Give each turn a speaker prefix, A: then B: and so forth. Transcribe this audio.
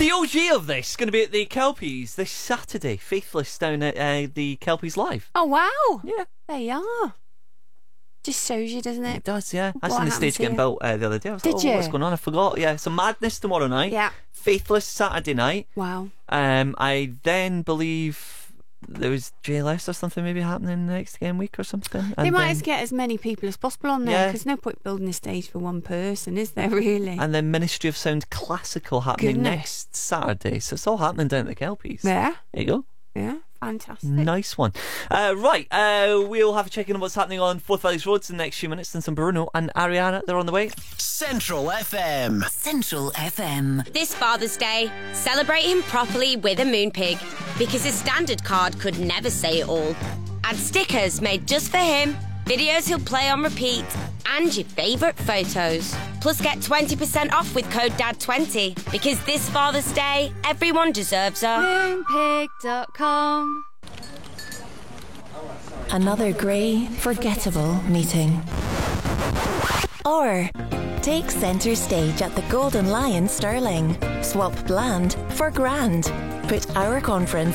A: The OG of this is going to be at the Kelpies this Saturday. Faithless down at the Kelpies Live.
B: Oh, wow.
A: Yeah.
B: There you are. Just shows you, doesn't it?
A: It does, yeah. I
B: What
A: seen the stage
B: happens
A: getting
B: here?
A: built the other day. I was
B: Did
A: like,
B: you?
A: what's going on? I forgot. Yeah, so Madness tomorrow night.
B: Yeah.
A: Faithless Saturday night.
B: Wow.
A: I then believe there was JLS or something maybe happening next game week or something.
B: They
A: And
B: might
A: then-
B: as get as many people as possible on there,
A: Yeah.
B: because no point building a stage for one person, is there really?
A: And then Ministry of Sound Classical happening
B: Goodness.
A: next Saturday. So it's all happening down at the Kelpies.
B: Yeah.
A: There you go.
B: Yeah. Fantastic.
A: Nice one. Right, we'll have a check in on what's happening on Forth Valleys Roads in the next few minutes. Then Bruno and Ariana, they're on the way.
C: Central FM.
D: Central FM.
E: This Father's Day, celebrate him properly with a Moonpig, because his standard card could never say it all. Add stickers made just for him, videos he'll play on repeat, and your favourite photos. Plus get 20% off with code DAD20, because this Father's Day, everyone deserves a
F: Moonpig.com.
D: Another grey, forgettable meeting. Or take centre stage at the Golden Lion Stirling. Swap bland for grand. Put our conference